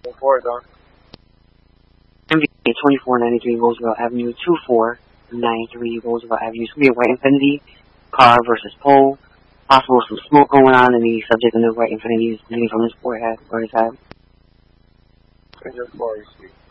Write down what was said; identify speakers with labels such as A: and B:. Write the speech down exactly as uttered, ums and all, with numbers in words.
A: Go for it, Doc.
B: M V A twenty-four ninety-three Roosevelt Avenue, two four nine three Roosevelt Avenue. It's going to be a white Infiniti, car versus pole. Possible some smoke going on, and the subject in the white Infiniti is bleeding from his forehead or his head.
A: And just for you,